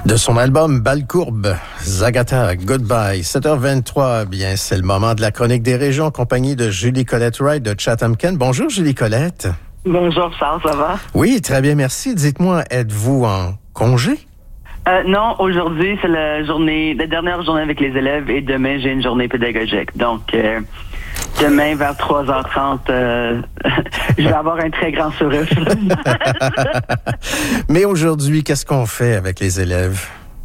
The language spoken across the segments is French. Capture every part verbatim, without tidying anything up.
De son album Balcourbe, Zagata, Goodbye, sept heures vingt-trois, bien, c'est le moment de la chronique des régions en compagnie de Julie Colette Wright de Chatham-Kent. Bonjour Julie Colette. Bonjour Charles, ça va? Oui, très bien, merci. Dites-moi, êtes-vous en congé? Euh, non, aujourd'hui, c'est la journée, la dernière journée avec les élèves et demain, j'ai une journée pédagogique. Donc, euh, demain, vers trois heures trente, euh, je vais avoir un très grand sourire. Mais aujourd'hui, qu'est-ce qu'on fait avec les élèves?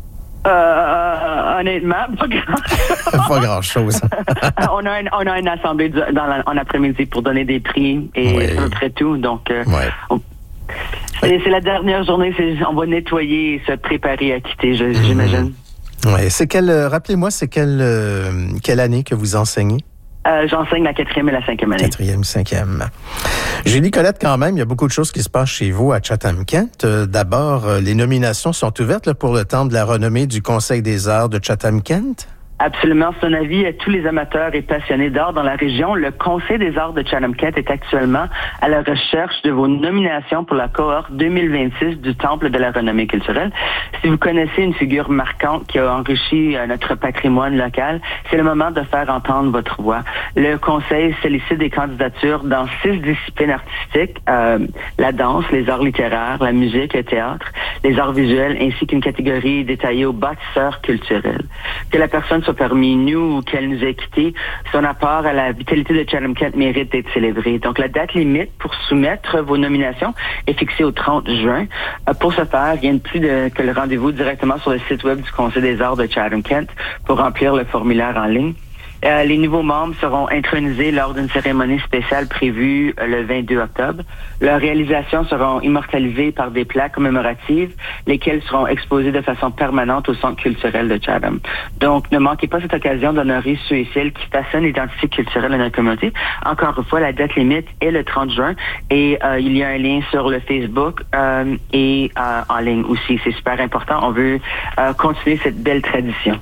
Euh, honnêtement, pas grand-chose. Pas grand-chose. on, a un, on a une assemblée du, dans la, en après-midi pour donner des prix et oui. à peu près tout. Donc, euh, ouais. on, c'est, c'est la dernière journée, c'est, on va nettoyer et se préparer à quitter, je, j'imagine. Mmh. Ouais. C'est quelle, euh, rappelez-moi, c'est quelle, euh, quelle année que vous enseignez? Euh, j'enseigne la quatrième et la cinquième année. Quatrième, cinquième. Julie Colette, quand même, il y a beaucoup de choses qui se passent chez vous à Chatham-Kent. Euh, d'abord, euh, les nominations sont ouvertes là, pour le Temple de la renommée du Conseil des arts de Chatham-Kent. Absolument. C'est un avis à tous les amateurs et passionnés d'art dans la région. Le Conseil des arts de Chatham-Kent est actuellement à la recherche de vos nominations pour la cohorte deux mille vingt-six du Temple de la renommée culturelle. Si vous connaissez une figure marquante qui a enrichi euh, notre patrimoine local, c'est le moment de faire entendre votre voix. Le Conseil sollicite des candidatures dans six disciplines artistiques, euh, la danse, les arts littéraires, la musique, le théâtre, les arts visuels, ainsi qu'une catégorie détaillée aux bâtisseurs culturels. Que la personne soit parmi nous ou qu'elle nous ait quittés, son apport à la vitalité de Chatham-Kent mérite d'être célébré. Donc, la date limite pour soumettre vos nominations est fixée au trente juin. Euh, pour ce faire, rien de plus de, que le rendez-vous directement sur le site web du Conseil des arts de Chatham-Kent pour remplir le formulaire en ligne. Euh, les nouveaux membres seront intronisés lors d'une cérémonie spéciale prévue euh, le vingt-deux octobre. Leurs réalisations seront immortalisées par des plaques commémoratives, lesquelles seront exposées de façon permanente au Centre culturel de Chatham. Donc, ne manquez pas cette occasion d'honorer ceux et celles qui façonnent l'identité culturelle de notre communauté. Encore une fois, la date limite est le trente juin et euh, il y a un lien sur le Facebook euh, et euh, en ligne aussi. C'est super important. On veut euh, continuer cette belle tradition.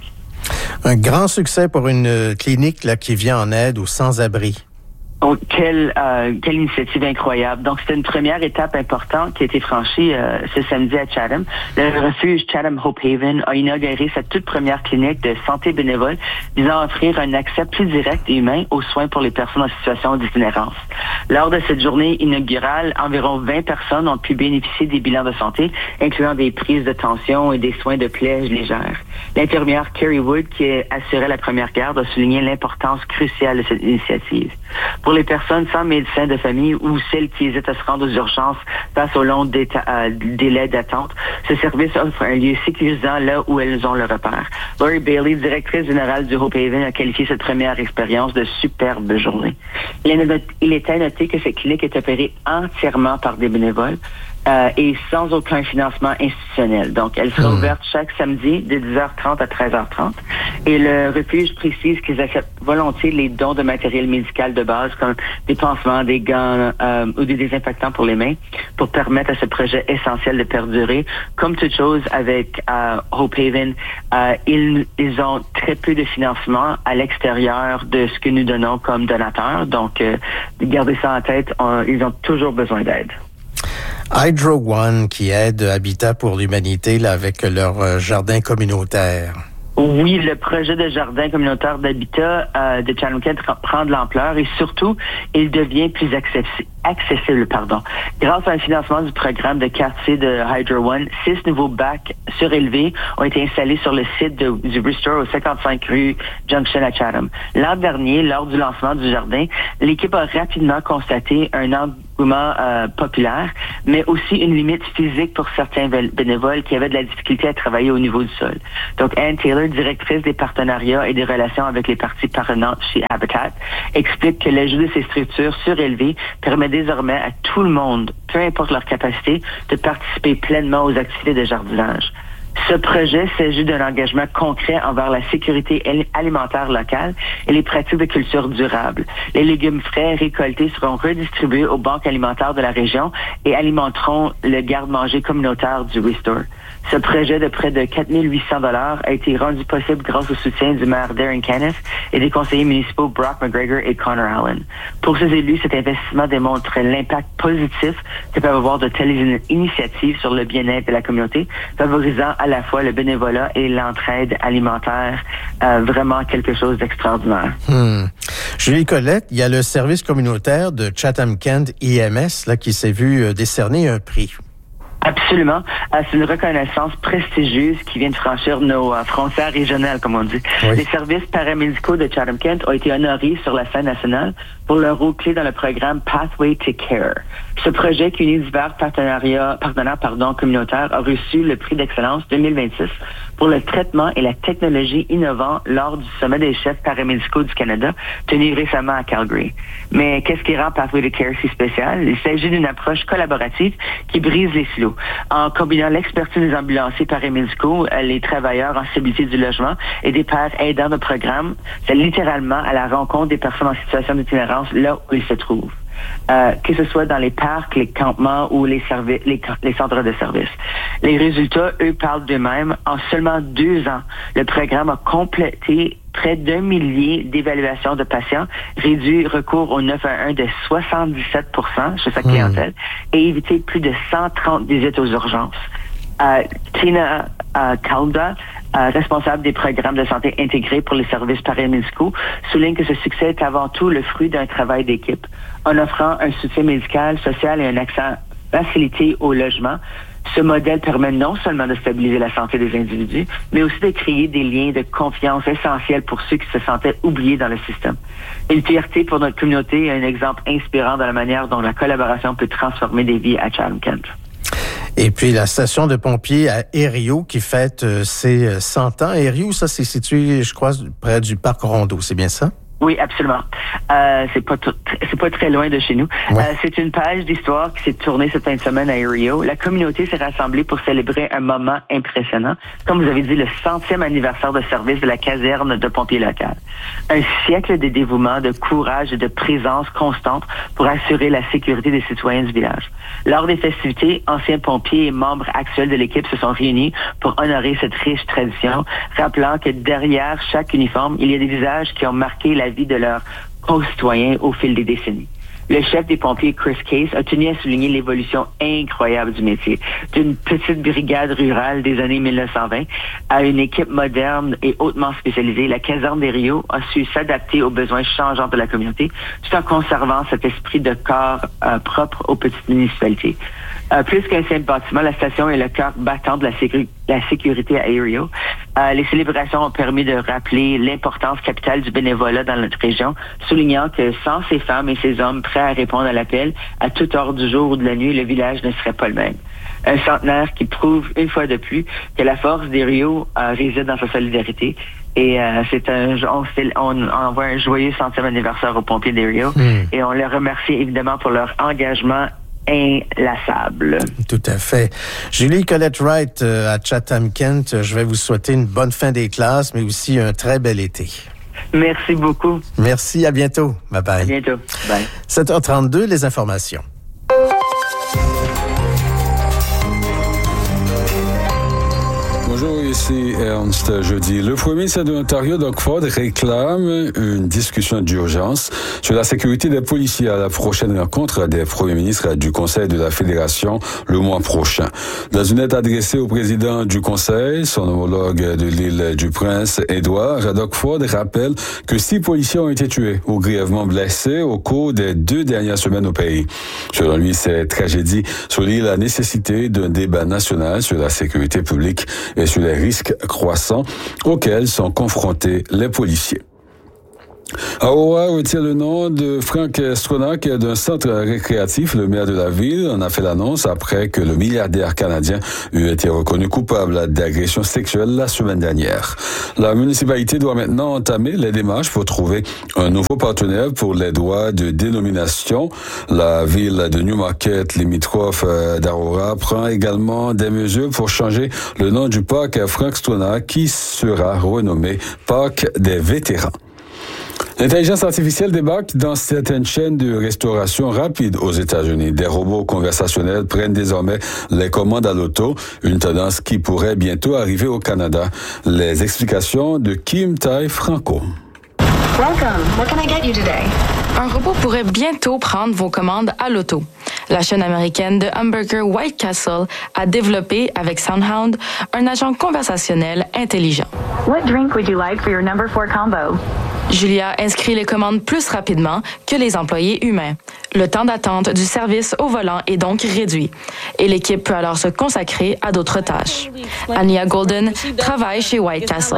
Un grand succès pour une clinique là, qui vient en aide aux sans-abri. Oh, quelle, euh, quelle initiative incroyable. Donc, c'était une première étape importante qui a été franchie euh, ce samedi à Chatham. Le refuge Chatham Hope Haven a inauguré sa toute première clinique de santé bénévole visant à offrir un accès plus direct et humain aux soins pour les personnes en situation d'itinérance. Lors de cette journée inaugurale, environ vingt personnes ont pu bénéficier des bilans de santé, incluant des prises de tension et des soins de plaies légères. L'infirmière Kerry Wood, qui assurait la première garde, a souligné l'importance cruciale de cette initiative. Pour les personnes sans médecin de famille ou celles qui hésitent à se rendre aux urgences face aux longs déta- euh, délais d'attente, ce service offre un lieu sécurisant là où elles ont le repère. Laurie Bailey, directrice générale du Hope Haven, a qualifié cette première expérience de superbe journée. Il est à noter que cette clinique est opérée entièrement par des bénévoles. Euh, et sans aucun financement institutionnel. Donc, elle sera mmh. ouverte chaque samedi de dix heures trente à treize heures trente. Et le refuge précise qu'ils acceptent volontiers les dons de matériel médical de base comme des pansements, des gants euh, ou des désinfectants pour les mains pour permettre à ce projet essentiel de perdurer. Comme toute chose avec euh, Hope Haven, euh, ils, ils ont très peu de financement à l'extérieur de ce que nous donnons comme donateurs. Donc, euh, gardez ça en tête, on, ils ont toujours besoin d'aide. Hydro One qui aide Habitat pour l'humanité là, avec leur euh, jardin communautaire. Oui, le projet de jardin communautaire d'habitat euh, de Chatham-Kent prend de l'ampleur et surtout, il devient plus accessible. accessible pardon. Grâce à un financement du programme de quartier de Hydro One, six nouveaux bacs surélevés ont été installés sur le site de, du Restore au cinquante-cinq rue Junction à Chatham. L'an dernier, lors du lancement du jardin, l'équipe a rapidement constaté un engouement euh, populaire, mais aussi une limite physique pour certains bénévoles qui avaient de la difficulté à travailler au niveau du sol. Donc, Anne Taylor, directrice des partenariats et des relations avec les parties prenantes chez Habitat, explique que l'ajout de ces structures surélevées permet désormais à tout le monde, peu importe leur capacité, de participer pleinement aux activités de jardinage. Ce projet s'agit d'un engagement concret envers la sécurité alimentaire locale et les pratiques de culture durable. Les légumes frais récoltés seront redistribués aux banques alimentaires de la région et alimenteront le garde-manger communautaire du Restore. Ce projet de près de quatre mille huit cents dollars a été rendu possible grâce au soutien du maire Darren Kenneth et des conseillers municipaux Brock McGregor et Connor Allen. Pour ces élus, cet investissement démontre l'impact positif que peuvent avoir de telles initiatives sur le bien-être de la communauté, favorisant à la la fois le bénévolat et l'entraide alimentaire. Euh, vraiment quelque chose d'extraordinaire. Hmm. Julie Colette, il y a le service communautaire de Chatham-Kent I M S là, qui s'est vu décerner un prix. Absolument. Euh, c'est une reconnaissance prestigieuse qui vient de franchir nos euh, frontières régionales, comme on dit. Oui. Les services paramédicaux de Chatham-Kent ont été honorés sur la scène nationale pour leur rôle clé dans le programme Pathway to Care. Ce projet, qui unit divers partenariats, partenaires pardon, communautaires, a reçu le prix d'excellence deux mille vingt-six pour le traitement et la technologie innovant lors du sommet des chefs paramédicaux du Canada, tenu récemment à Calgary. Mais qu'est-ce qui rend Pathway to Care si spécial? Il s'agit d'une approche collaborative qui brise les silos. En combinant l'expertise des ambulanciers paramédicaux, les travailleurs en stabilité du logement et des pairs aidants de programme, c'est littéralement à la rencontre des personnes en situation d'itinérance là où ils se trouvent. Euh, que ce soit dans les parcs, les campements ou les, servi- les, les centres de services. Les résultats, eux, parlent d'eux-mêmes. En seulement deux ans, le programme a complété près d'un millier d'évaluations de patients, réduit recours au neuf un un de soixante-dix-sept pour cent chez sa clientèle mmh. et évité plus de cent trente visites aux urgences. Euh, Tina euh, Calda, euh, responsable des programmes de santé intégrés pour les services paramédicaux, souligne que ce succès est avant tout le fruit d'un travail d'équipe. En offrant un soutien médical, social et un accès facilité au logement, ce modèle permet non seulement de stabiliser la santé des individus, mais aussi de créer des liens de confiance essentiels pour ceux qui se sentaient oubliés dans le système. Une fierté pour notre communauté et un exemple inspirant de la manière dont la collaboration peut transformer des vies à Chatham-Kent. Et puis la station de pompiers à Erio qui fête euh, ses cent ans. Erio, ça c'est situé, je crois, près du parc Rondeau, c'est bien ça? Oui, absolument. Euh, c'est pas tout, c'est pas très loin de chez nous. Ouais. Euh, c'est une page d'histoire qui s'est tournée cette fin de semaine à Erio. La communauté s'est rassemblée pour célébrer un moment impressionnant. Comme vous avez dit, le centième anniversaire de service de la caserne de pompiers locale. Un siècle de dévouement, de courage et de présence constante pour assurer la sécurité des citoyens du village. Lors des festivités, anciens pompiers et membres actuels de l'équipe se sont réunis pour honorer cette riche tradition, rappelant que derrière chaque uniforme, il y a des visages qui ont marqué la vie de leurs concitoyens au fil des décennies. Le chef des pompiers, Chris Case, a tenu à souligner l'évolution incroyable du métier. D'une petite brigade rurale des années mille neuf cent vingt à une équipe moderne et hautement spécialisée, la caserne des Rios a su s'adapter aux besoins changeants de la communauté, tout en conservant cet esprit de corps euh, propre aux petites municipalités. Euh, plus qu'un simple bâtiment, la station est le cœur battant de la, sécu- la sécurité à Erio. Euh, les célébrations ont permis de rappeler l'importance capitale du bénévolat dans notre région, soulignant que sans ces femmes et ces hommes prêts à répondre à l'appel, à toute heure du jour ou de la nuit, le village ne serait pas le même. Un centenaire qui prouve une fois de plus que la force des Rios euh, réside dans sa solidarité. Et euh, c'est un, on, on envoie un joyeux centième anniversaire aux pompiers des Rios mmh. et on les remercie évidemment pour leur engagement inlassable. Tout à fait. Julie Colette Wright euh, à Chatham-Kent, je vais vous souhaiter une bonne fin des classes, mais aussi un très bel été. Merci beaucoup. Merci, à bientôt. Bye bye. À bientôt. Bye. sept heures trente-deux, les informations. Bonjour, ici Ernst Jeudi. Le premier ministre de l'Ontario, Doug Ford, réclame une discussion d'urgence sur la sécurité des policiers à la prochaine rencontre des premiers ministres du Conseil de la Fédération le mois prochain. Dans une lettre adressée au président du Conseil, son homologue de l'île du Prince, Édouard, Doug Ford rappelle que six policiers ont été tués ou grièvement blessés au cours des deux dernières semaines au pays. Selon lui, cette tragédie souligne la nécessité d'un débat national sur la sécurité publique et sur les risques croissants auxquels sont confrontés les policiers. Aurora retient le nom de Frank Stronach d'un centre récréatif. Le maire de la ville en a fait l'annonce après que le milliardaire canadien eut été reconnu coupable d'agression sexuelle la semaine dernière. La municipalité doit maintenant entamer les démarches pour trouver un nouveau partenaire pour les droits de dénomination. La ville de Newmarket, limitrophe d'Aurora, prend également des mesures pour changer le nom du parc Frank Stronach qui sera renommé Parc des vétérans. L'intelligence artificielle débarque dans certaines chaînes de restauration rapide aux États-Unis. Des robots conversationnels prennent désormais les commandes à l'auto, une tendance qui pourrait bientôt arriver au Canada. Les explications de Kim Tai Franco. Welcome. What can I get you today? Un robot pourrait bientôt prendre vos commandes à l'auto. La chaîne américaine de hamburger White Castle a développé, avec SoundHound, un agent conversationnel intelligent. What drink would you like for your number four combo? Julia inscrit les commandes plus rapidement que les employés humains. Le temps d'attente du service au volant est donc réduit et l'équipe peut alors se consacrer à d'autres tâches. Anya Golden travaille chez White Castle.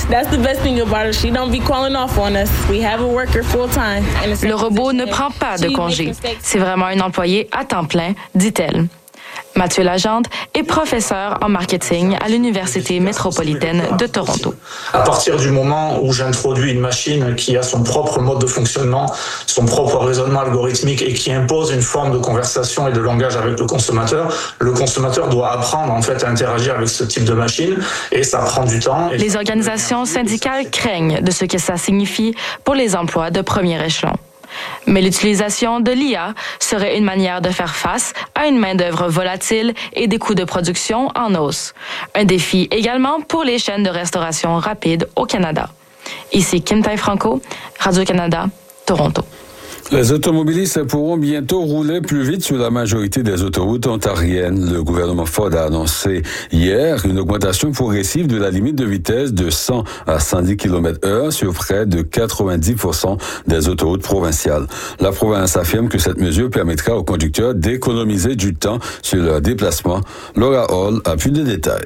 Le robot ne prend pas de congé. C'est vraiment un employé à temps plein, dit-elle. Mathieu Lagente est professeur en marketing à l'Université métropolitaine de Toronto. À partir du moment où j'introduis une machine qui a son propre mode de fonctionnement, son propre raisonnement algorithmique et qui impose une forme de conversation et de langage avec le consommateur, le consommateur doit apprendre en fait à interagir avec ce type de machine et ça prend du temps. Les organisations syndicales craignent de ce que ça signifie pour les emplois de premier échelon. Mais l'utilisation de l'I A serait une manière de faire face à une main-d'œuvre volatile et des coûts de production en hausse. Un défi également pour les chaînes de restauration rapide au Canada. Ici Kim Tai-Franco, Radio-Canada, Toronto. Les automobilistes pourront bientôt rouler plus vite sur la majorité des autoroutes ontariennes. Le gouvernement Ford a annoncé hier une augmentation progressive de la limite de vitesse de cent à cent dix kilomètres heure sur près de quatre-vingt-dix pour cent des autoroutes provinciales. La province affirme que cette mesure permettra aux conducteurs d'économiser du temps sur leur déplacement. Laura Hall a plus de détails.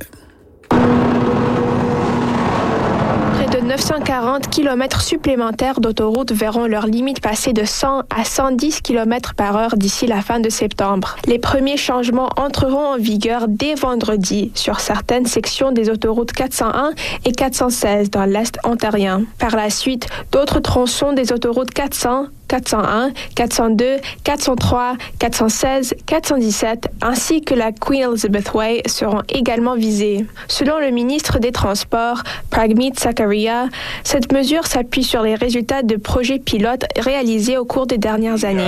neuf cent quarante kilomètres supplémentaires d'autoroute verront leur limite passer de cent à cent dix kilomètres par heure d'ici la fin de septembre. Les premiers changements entreront en vigueur dès vendredi sur certaines sections des autoroutes quatre cent un et quatre cent seize dans l'Est ontarien. Par la suite, d'autres tronçons des autoroutes quatre cents, quatre cent un, quatre cent deux, quatre cent trois, quatre cent seize, quatre cent dix-sept ainsi que la Queen Elizabeth Way seront également visés. Selon le ministre des Transports, Pragmeet Sakaria, cette mesure s'appuie sur les résultats de projets pilotes réalisés au cours des dernières années.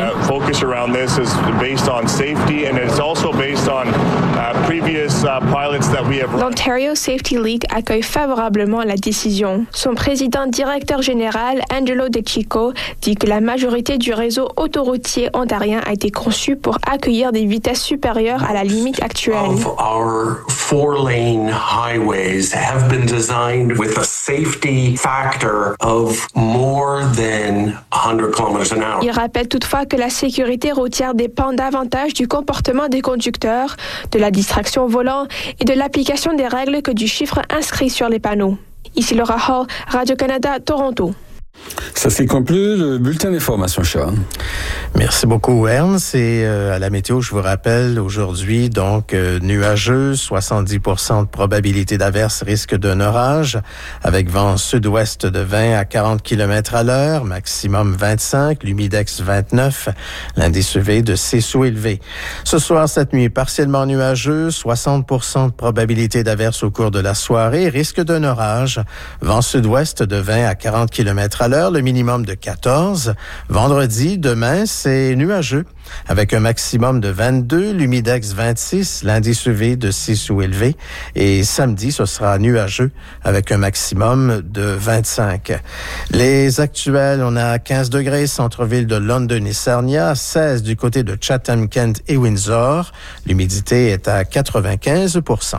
L'Ontario Safety League accueille favorablement la décision. Son président directeur général, Angelo De Chico, dit que la majorité du réseau autoroutier ontarien a été conçu pour accueillir des vitesses supérieures à la limite actuelle. Of our four-lane highways have been designed with a safety factor of more than one hundred kilometers an hour. Il rappelle toutefois que la sécurité routière dépend davantage du comportement des conducteurs, de la distraction au volant et de l'application des règles que du chiffre inscrit sur les panneaux. Ici Laura Hall, Radio-Canada, Toronto. Ça s'est conclu le bulletin d'information, Charles. Merci beaucoup, Ernst. Et euh, à la météo, je vous rappelle, aujourd'hui, donc, euh, nuageux, soixante-dix pour cent de probabilité d'averse, risque d'un orage, avec vent sud-ouest de vingt à quarante kilomètres à l'heure, maximum vingt-cinq, l'humidex vingt-neuf, l'indice U V de six sous élevé. Ce soir, cette nuit, partiellement nuageux, soixante pour cent de probabilité d'averse au cours de la soirée, risque d'un orage, vent sud-ouest de vingt à quarante kilomètres à l'heure, le minimum de quatorze. Vendredi, demain, c'est nuageux, avec un maximum de vingt-deux, l'humidex vingt-six, l'indice U V de six sous élevé. Et samedi, ce sera nuageux, avec un maximum de vingt-cinq. Les actuels, on a quinze degrés, centre-ville de London et Sarnia, seize du côté de Chatham, Kent et Windsor. L'humidité est à quatre-vingt-quinze pour cent.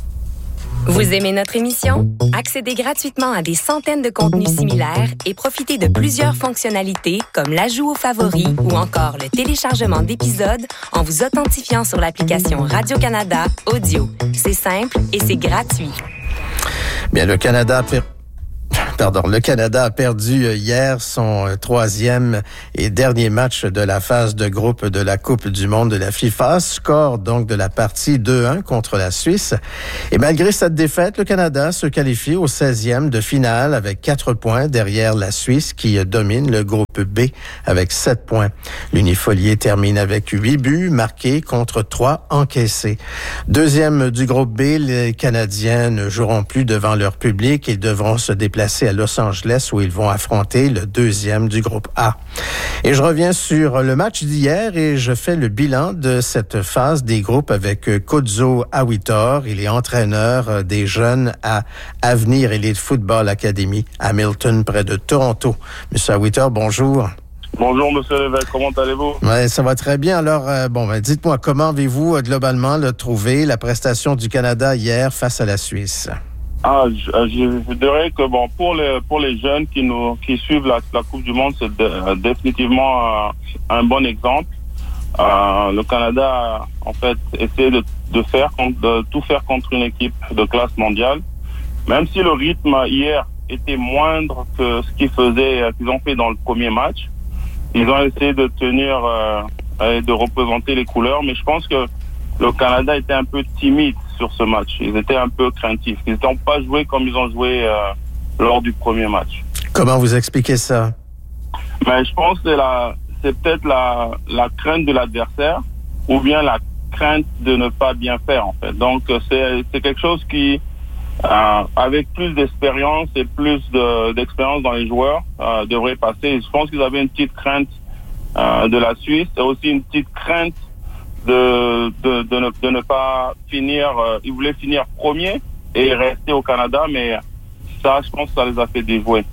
Vous aimez notre émission? Accédez gratuitement à des centaines de contenus similaires et profitez de plusieurs fonctionnalités comme l'ajout aux favoris ou encore le téléchargement d'épisodes en vous authentifiant sur l'application Radio-Canada Audio. C'est simple et c'est gratuit. Bien, le Canada... Pardon, le Canada a perdu hier son troisième et dernier match de la phase de groupe de la Coupe du monde de la FIFA. Score donc de la partie deux un contre la Suisse. Et malgré cette défaite, le Canada se qualifie au seizième de finale avec quatre points derrière la Suisse qui domine le groupe B avec sept points. L'Unifolié termine avec huit buts marqués contre trois encaissés. Deuxième du groupe B, les Canadiens ne joueront plus devant leur public. Ils devront se déplacer à à Los Angeles où ils vont affronter le deuxième du groupe A. Et je reviens sur le match d'hier et je fais le bilan de cette phase des groupes avec Kodzo Awitor. Il est entraîneur des jeunes à Avenir Elite Football Academy à Milton, près de Toronto. Monsieur Awitor, bonjour. Bonjour, Monsieur Lévesque. Comment allez-vous? Ouais, ça va très bien. Alors, euh, bon, ben, dites-moi, comment avez-vous euh, globalement là, trouvé la prestation du Canada hier face à la Suisse? Ah, je, je dirais que bon, pour les pour les jeunes qui nous qui suivent la, la Coupe du Monde, c'est de, définitivement euh, un bon exemple. Euh, le Canada a en fait essayé de, de faire de tout faire contre une équipe de classe mondiale, même si le rythme hier était moindre que ce qu'ils faisaient qu'ils ont fait dans le premier match. Ils ont essayé de tenir euh, et de représenter les couleurs, mais je pense que le Canada était un peu timide sur ce match. Ils étaient un peu craintifs. Ils n'ont pas joué comme ils ont joué euh, lors du premier match. Comment vous expliquez ça? Mais je pense que c'est, la, c'est peut-être la, la crainte de l'adversaire ou bien la crainte de ne pas bien faire, en fait. Donc, c'est, c'est quelque chose qui... Euh, avec plus d'expérience et plus de, d'expérience dans les joueurs, euh, devrait passer. Je pense qu'ils avaient une petite crainte euh, de la Suisse et aussi une petite crainte de, de, de, ne, de ne pas finir. Euh, ils voulaient finir premier et rester au Canada, mais ça, je pense que ça les a fait déjouer.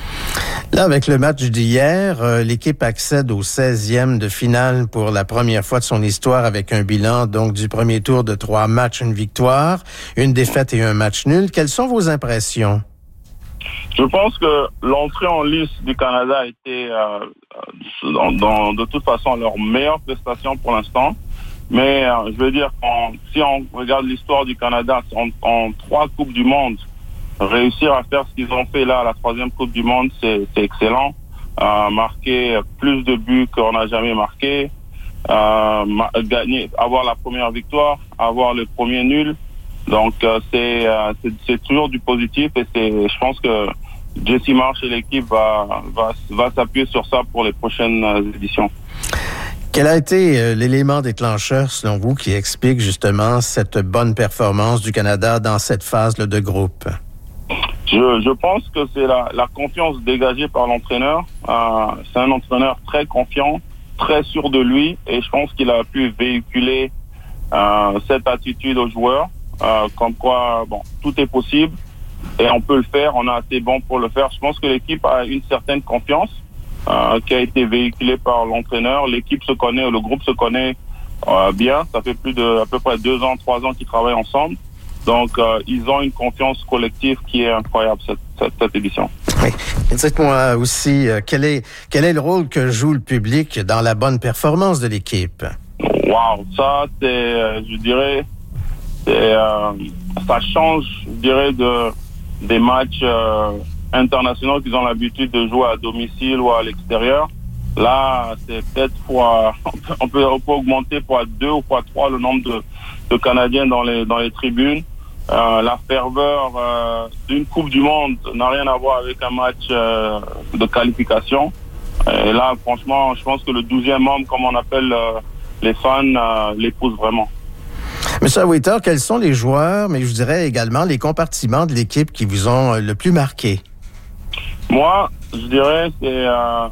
Là, avec le match d'hier, euh, l'équipe accède au seizième de finale pour la première fois de son histoire avec un bilan donc du premier tour de trois matchs, une victoire, une défaite et un match nul. Quelles sont vos impressions? Je pense que l'entrée en lice du Canada a été euh, dans, dans, de toute façon leur meilleure prestation pour l'instant. Mais euh, je veux dire, en, si on regarde l'histoire du Canada en, en trois Coupes du Monde, réussir à faire ce qu'ils ont fait là à la troisième Coupe du Monde, c'est, c'est excellent. Euh, marquer plus de buts qu'on n'a jamais marqué, euh, gagner, avoir la première victoire, avoir le premier nul. Donc euh, c'est, euh, c'est c'est toujours du positif et c'est, je pense que Jesse Marsh et l'équipe va va va s'appuyer sur ça pour les prochaines éditions. Quel a été euh, l'élément déclencheur, selon vous, qui explique justement cette bonne performance du Canada dans cette phase là, de groupe? Je, je pense que c'est la, la confiance dégagée par l'entraîneur. Euh, c'est un entraîneur très confiant, très sûr de lui, et je pense qu'il a pu véhiculer euh, cette attitude aux joueurs, euh, comme quoi, bon, tout est possible et on peut le faire. On a assez bon pour le faire. Je pense que l'équipe a une certaine confiance euh, qui a été véhiculée par l'entraîneur. L'équipe se connaît, le groupe se connaît euh, bien. Ça fait plus de à peu près deux ans, trois ans qu'ils travaillent ensemble. Donc, euh, ils ont une confiance collective qui est incroyable, cette, cette, cette édition. Oui. Dites-moi aussi, euh, quel est quel est le rôle que joue le public dans la bonne performance de l'équipe? Wow, ça, c'est, euh, je dirais, c'est, euh, ça change, je dirais, de, des matchs euh, internationaux qu'ils ont l'habitude de jouer à domicile ou à l'extérieur. Là, c'est peut-être fois, on peut, on peut augmenter fois deux ou fois trois le nombre de, de Canadiens dans les, dans les tribunes. Euh, la ferveur euh, d'une Coupe du Monde n'a rien à voir avec un match euh, de qualification. Et là, franchement, je pense que le douzième homme, comme on appelle euh, les fans, euh, l'épouse vraiment. Monsieur Awitor, quels sont les joueurs, mais je dirais également les compartiments de l'équipe qui vous ont le plus marqué? Moi, je dirais c'est euh,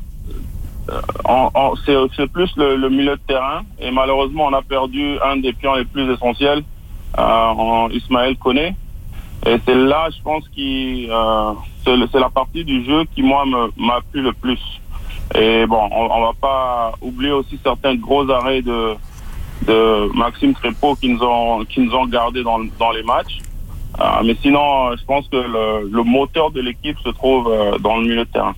on, on, c'est, c'est plus le, le milieu de terrain. Et malheureusement, on a perdu un des pions les plus essentiels, euh, en Ismaël Koné. Et c'est là, je pense, qui euh, c'est, c'est la partie du jeu qui, moi, me, m'a plu le plus. Et bon, on, on va pas oublier aussi certains gros arrêts de, de Maxime Crépeau qui nous ont, qui nous ont gardés dans, dans les matchs. Euh, mais sinon, je pense que le, le moteur de l'équipe se trouve euh, dans le milieu de terrain.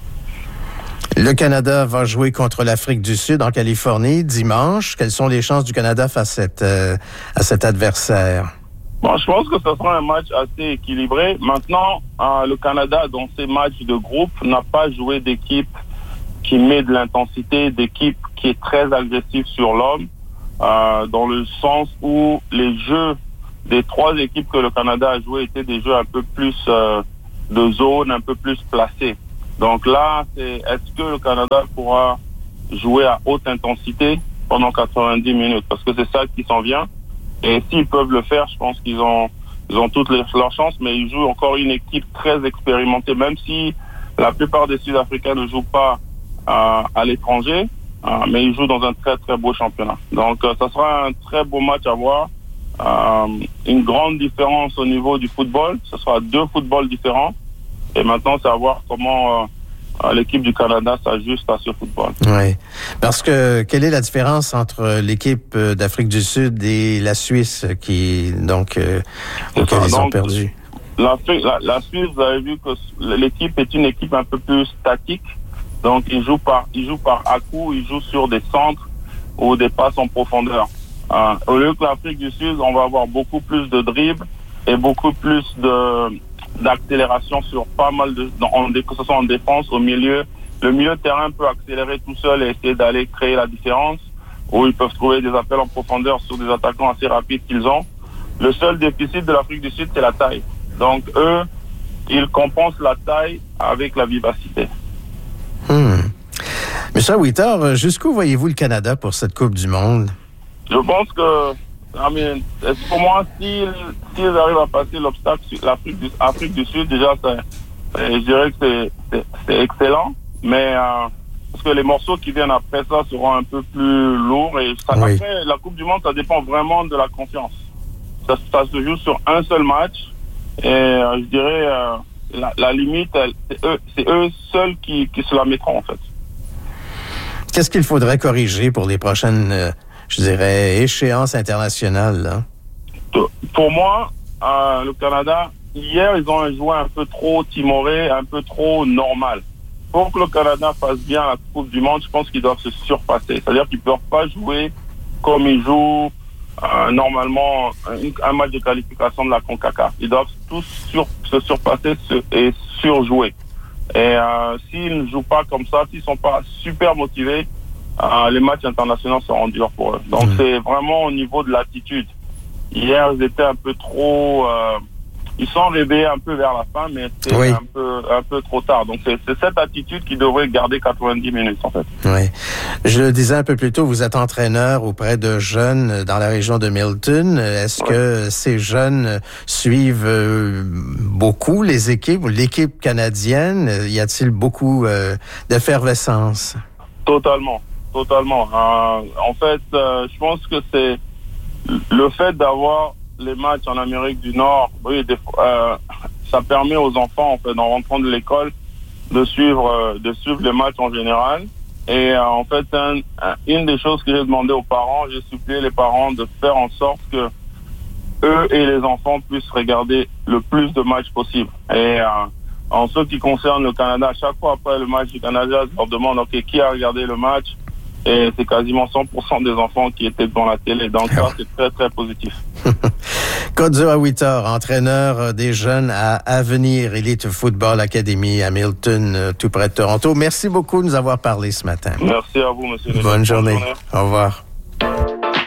Le Canada va jouer contre l'Afrique du Sud en Californie dimanche. Quelles sont les chances du Canada face à, cette, euh, à cet adversaire? Bon, je pense que ce sera un match assez équilibré. Maintenant, euh, le Canada, dans ses matchs de groupe, n'a pas joué d'équipe qui met de l'intensité, d'équipe qui est très agressive sur l'homme, euh, dans le sens où les jeux des trois équipes que le Canada a joué étaient des jeux un peu plus euh, de zone, un peu plus placés. Donc là, c'est est-ce que le Canada pourra jouer à haute intensité pendant quatre-vingt-dix minutes? Parce que c'est ça qui s'en vient. Et s'ils peuvent le faire, je pense qu'ils ont ils ont toutes les, leurs chances, mais ils jouent encore une équipe très expérimentée, même si la plupart des Sud-Africains ne jouent pas euh, à l'étranger, euh, mais ils jouent dans un très très beau championnat. Donc euh, ça sera un très beau match à voir. Euh, une grande différence au niveau du football, ce sera deux footballs différents. Et maintenant, c'est à voir comment euh, l'équipe du Canada s'ajuste à ce football. Oui, parce que quelle est la différence entre l'équipe d'Afrique du Sud et la Suisse qui, donc, euh, auquel ils ont perdu? La, la, la Suisse, vous avez vu que l'équipe est une équipe un peu plus statique. Donc, ils jouent par, ils jouent par à-coup, ils jouent sur des centres ou des passes en profondeur. Euh, au lieu que l'Afrique du Sud, on va avoir beaucoup plus de dribbles et beaucoup plus de d'accélération sur pas mal de, en, que ce soit en défense, au milieu. Le milieu de terrain peut accélérer tout seul et essayer d'aller créer la différence, ou ils peuvent trouver des appels en profondeur sur des attaquants assez rapides qu'ils ont. Le seul déficit de l'Afrique du Sud, c'est la taille. Donc eux, ils compensent la taille avec la vivacité. Hmm. Monsieur Witter, jusqu'où voyez-vous le Canada pour cette Coupe du Monde? Je pense que I mean, pour moi, s'ils, s'ils arrivent à passer l'obstacle sur l'Afrique du, Afrique du Sud, déjà, c'est, c'est, je dirais que c'est, c'est, c'est excellent. Mais euh, parce que les morceaux qui viennent après ça seront un peu plus lourds. Et ça, oui. Après, la Coupe du Monde, ça dépend vraiment de la confiance. Ça, ça se joue sur un seul match. Et euh, je dirais, euh, la, la limite, elle, c'est, eux, c'est eux seuls qui, qui se la mettront, en fait. Qu'est-ce qu'il faudrait corriger pour les prochaines... Euh... je dirais, échéance internationale, là? Pour moi, euh, le Canada, hier, ils ont joué un peu trop timoré, un peu trop normal. Pour que le Canada fasse bien la Coupe du Monde, je pense qu'ils doivent se surpasser. C'est-à-dire qu'ils ne peuvent pas jouer comme ils jouent euh, normalement un, un match de qualification de la CONCACAF. Ils doivent tous sur, se surpasser se, et surjouer. Et euh, s'ils ne jouent pas comme ça, s'ils ne sont pas super motivés, Euh, les matchs internationaux seront durs pour eux. Donc, mmh. c'est vraiment au niveau de l'attitude. Hier, ils étaient un peu trop... Euh, ils sont réveillés un peu vers la fin, mais c'est oui. un, peu, un peu trop tard. Donc, c'est, c'est cette attitude qui devrait garder quatre-vingt-dix minutes, en fait. Oui. Je le disais un peu plus tôt, vous êtes entraîneur auprès de jeunes dans la région de Milton. Est-ce oui. que ces jeunes suivent euh, beaucoup les équipes, l'équipe canadienne? Y a-t-il beaucoup euh, d'effervescence? Totalement. Totalement. Euh, en fait, euh, je pense que c'est le fait d'avoir les matchs en Amérique du Nord. Oui, des, euh, ça permet aux enfants, en fait, en rentrant de l'école, de suivre, euh, de suivre les matchs en général. Et euh, en fait, un, un, une des choses que j'ai demandé aux parents, j'ai supplié les parents de faire en sorte que eux et les enfants puissent regarder le plus de matchs possible. Et euh, en ce qui concerne le Canada, à chaque fois après le match du Canada, je leur demande, OK, qui a regardé le match? Et c'est quasiment cent pour cent des enfants qui étaient devant la télé. Donc ça, c'est très, très positif. Kodzo Awitor, entraîneur des jeunes à Avenir Elite Football Academy à Milton, tout près de Toronto. Merci beaucoup de nous avoir parlé ce matin. Merci à vous, monsieur. Bonne journée. Bonne journée. Au revoir.